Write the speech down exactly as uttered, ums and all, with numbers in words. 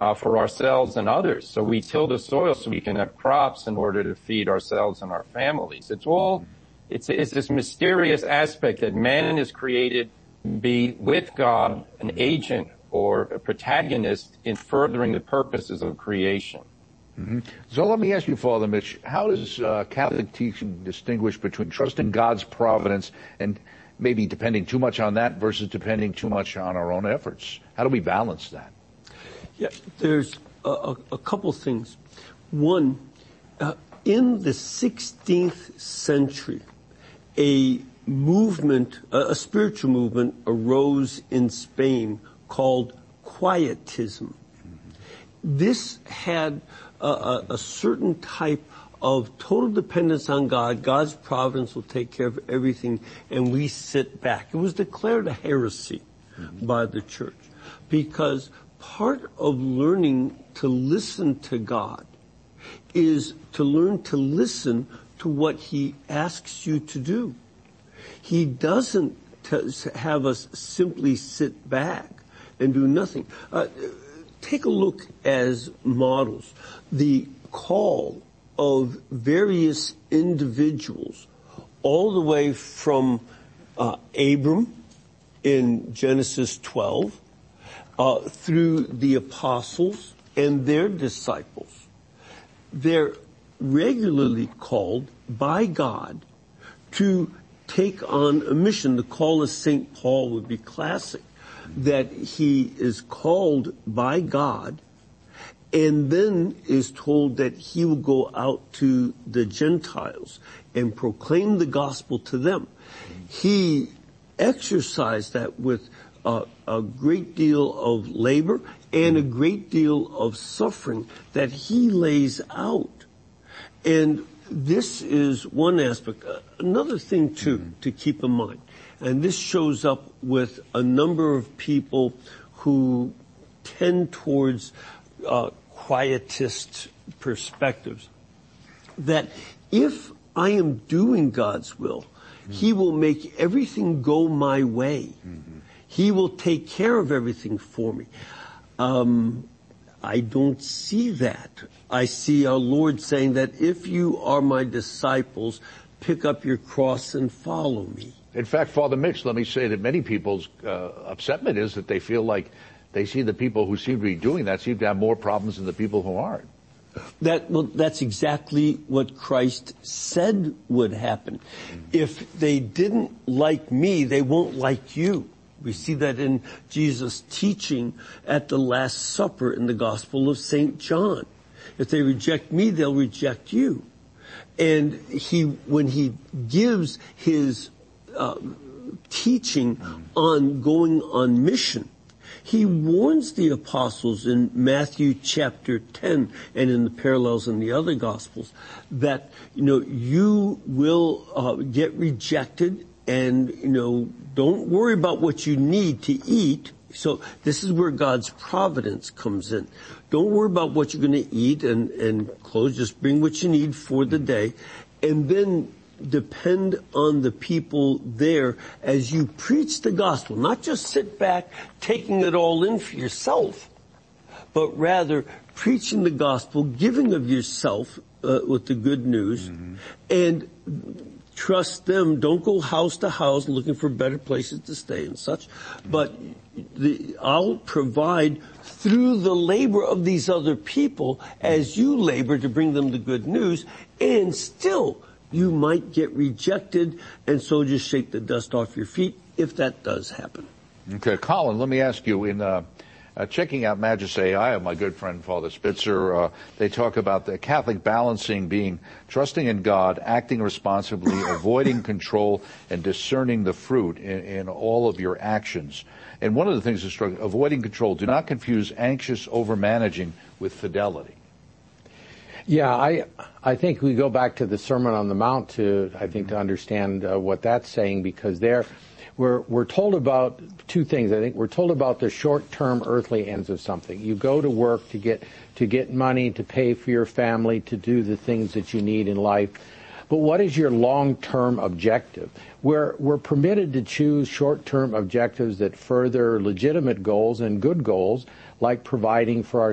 uh, for ourselves and others. So we till the soil so we can have crops in order to feed ourselves and our families. It's all, it's, it's this mysterious aspect that man is created to be with God, an agent or a protagonist in furthering the purposes of creation. Mm-hmm. So let me ask you, Father Mitch, how does uh, Catholic teaching distinguish between trusting God's providence and maybe depending too much on that versus depending too much on our own efforts? How do we balance that? Yeah, there's a, a, a couple things. One, uh, in the sixteenth century, a movement, a, a spiritual movement arose in Spain called Quietism. Mm-hmm. This had A, a certain type of total dependence on God. God's providence will take care of everything, and we sit back. It was declared a heresy mm-hmm. by the church, because part of learning to listen to God is to learn to listen to what He asks you to do. He doesn't t- have us simply sit back and do nothing. Uh, Take a look as models. The call of various individuals, all the way from uh, Abram in Genesis twelve, uh, through the apostles and their disciples. They're regularly called by God to take on a mission. The call of Saint Paul would be classic, that he is called by God and then is told that he will go out to the Gentiles and proclaim the gospel to them. He exercised that with a, a great deal of labor and a great deal of suffering that he lays out. And this is one aspect. Another thing, too, mm-hmm. to keep in mind, and this shows up with a number of people who tend towards uh, quietist perspectives, that if I am doing God's will, mm-hmm. He will make everything go my way. Mm-hmm. He will take care of everything for me. Um, I don't see that. I see our Lord saying that if you are my disciples, pick up your cross and follow me. In fact, Father Mitch, let me say that many people's uh, upsetment is that they feel like they see the people who seem to be doing that seem to have more problems than the people who aren't. That, well, that's exactly what Christ said would happen. Mm-hmm. If they didn't like me, they won't like you. We see that in Jesus' teaching at the Last Supper in the Gospel of Saint John. If they reject me, they'll reject you. And he, when he gives his uh, teaching on going on mission, he warns the apostles in Matthew chapter ten and in the parallels in the other Gospels that, you know, you will uh, get rejected, and, you know, don't worry about what you need to eat. So this is where God's providence comes in. Don't worry about what you're going to eat and, and clothes. Just bring what you need for the day. And then depend on the people there as you preach the gospel. Not just sit back taking it all in for yourself, but rather preaching the gospel, giving of yourself uh, with the good news, mm-hmm. and trust them. Don't go house to house looking for better places to stay and such. But the, I'll provide through the labor of these other people as you labor to bring them the good news. And still, you might get rejected, and so just shake the dust off your feet if that does happen. Okay, Colin, let me ask you, in uh, uh, checking out Magis A I of my good friend Father Spitzer, uh, they talk about the Catholic balancing being trusting in God, acting responsibly, avoiding control, and discerning the fruit in, in all of your actions. And one of the things that's struck, avoiding control, do not confuse anxious over-managing with fidelity. Yeah, I I think we go back to the Sermon on the Mount to, I think, to understand uh, what that's saying, because there we're we're told about two things. I think we're told about the short-term earthly ends of something. You go to work to get to get money, to pay for your family, to do the things that you need in life. But what is your long-term objective? We're we're permitted to choose short-term objectives that further legitimate goals and good goals, like providing for our